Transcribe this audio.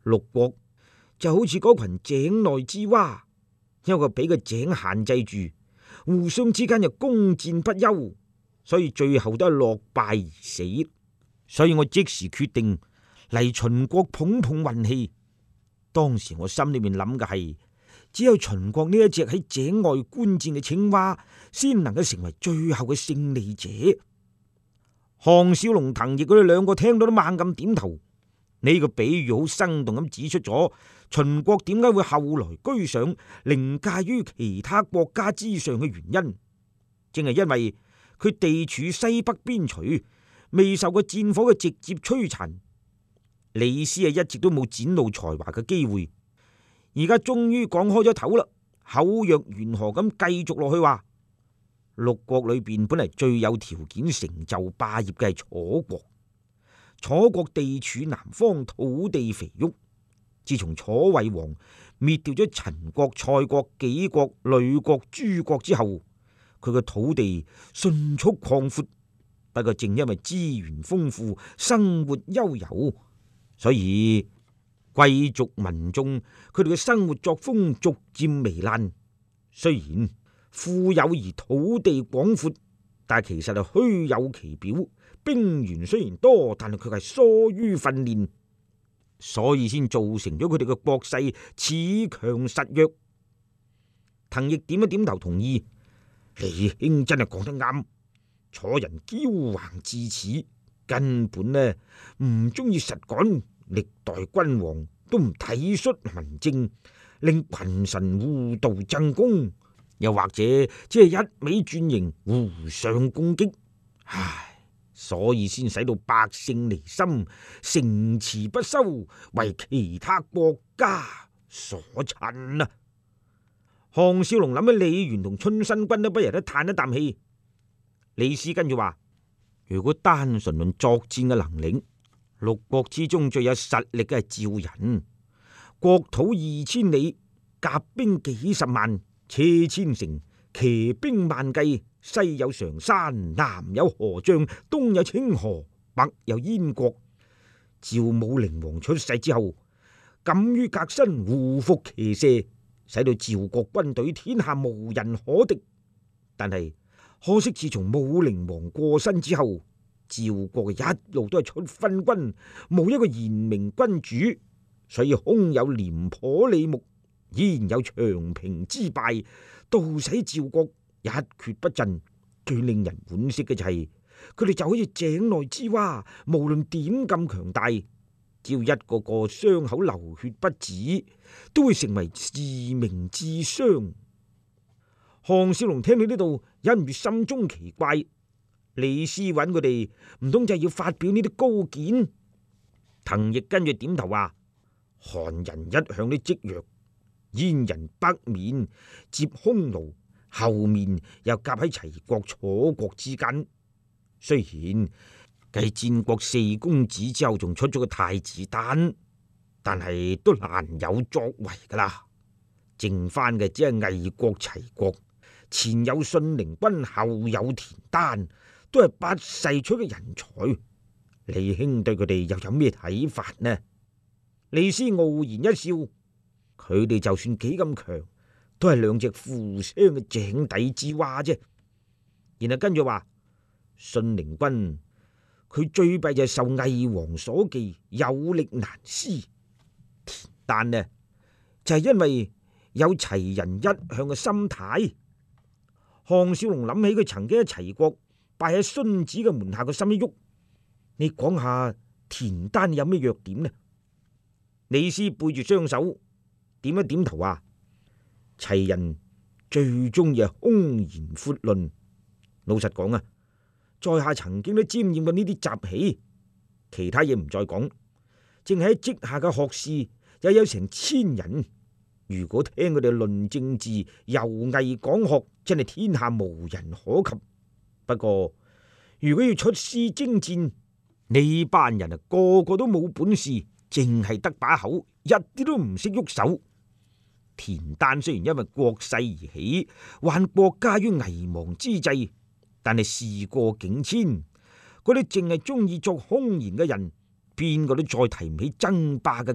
六國就好似嗰群井內之蛙，一個俾個井限制住，互相之間又攻戰不休，所以最後都係落敗而死。所以我即時決定嚟秦國捧捧運氣。當時我心裏面諗嘅係，只有秦國呢一隻喺井外觀戰嘅青蛙，先能夠成為最後嘅勝利者。項少龍、滕奕佢哋兩個聽到都猛咁點頭。呢個比喻好生動咁指出咗秦國點解會後來居上，凌駕於其他國家之上嘅原因，正係因為佢地處西北邊陲，未受過戰火嘅直接摧殘。李斯一直都冇展露才華嘅機會，而家終於講開咗頭啦，口若懸河咁繼續落去話，六國裏邊本嚟最有條件成就霸業嘅係楚國。楚國地處南方，土地肥沃。自從楚惠王滅掉咗陳國、蔡國、紀國、呂國、諸國之後，佢嘅土地迅速擴闊。不過正因為資源豐富，生活悠游，所以貴族民眾佢哋嘅生活作風逐漸糜爛。雖然富有而土地廣闊，但係其實係虛有其表。兵員雖然多，但係佢係疏於訓練，所以先造成咗佢哋嘅國勢恃強實弱。滕奕點一點頭同意，李兄真係講得啱。楚人驕橫至此，根本呢唔中意實幹，歷代君王都唔體恤民政，令群臣互道爭功，又或者只係一味轉型，互相攻擊。唉，所以先使到百姓離心，城池不修，為其他國家所趁啊！項少龍諗起李元同春申君都不由得嘆一啖氣。李斯跟住話：如果單純論作戰嘅能力，六國之中最有實力嘅係趙人，國土2000里，甲兵幾十萬，車千乘，騎兵萬計。西有常山，南有河漳，東有清河，北有燕國。趙武靈王出世之後，敢於革新，護服騎射，使到趙國軍隊天下無人可敵。但係可惜，自從武靈王過身之後，趙國一路都係出昏君，冇一個賢明君主，所以空有廉頗李牧，依然有長平之敗，導使趙國一蹶不振。最令人惋惜嘅就係佢哋就好似井內之蛙，無論點咁強大，只要一個個傷口流血不止，都會成為致命之傷。項少龍聽到呢度，忍唔住心中奇怪，李斯揾佢哋唔通就係要發表呢啲高見？滕奕跟住點頭話：韓人一向都積弱，燕人北面接匈奴，後面又夾喺齊國、楚國之間。雖然繼戰國四公子之後，仲出咗個太子丹，但係都難有作為噶啦。剩翻嘅只係魏國、齊國，前有信陵君，後有田單，都係不世出嘅人才。李兄對佢哋又有咩睇法呢？李斯傲然一笑，佢哋就算幾咁強，都係兩隻負傷嘅井底之蛙啫。然後跟住話，信陵君佢最弊就係受魏王所忌，有力難施。田單呢就係因為有齊人一向嘅心態。項少龍諗起佢曾經喺齊國拜喺荀子嘅門下，個心一喐。你講下田單有咩弱點呢？李斯背住雙手點一點頭話：齊人最中意係空言闊論。老實講啊，在下曾經都沾染過呢啲習氣，其他嘢唔再講，淨係喺職下嘅學士又有成1000人。如果聽佢哋論政治、游藝講學，真係天下無人可及。不過如果要出師征戰，呢班人啊個個都冇本事，淨係得把口，一啲都唔識喐手。田單雖然因為國勢而起，還國家於危亡之際，但係事過境遷，嗰啲淨係中意作空言嘅人，邊個都再提唔起爭霸嘅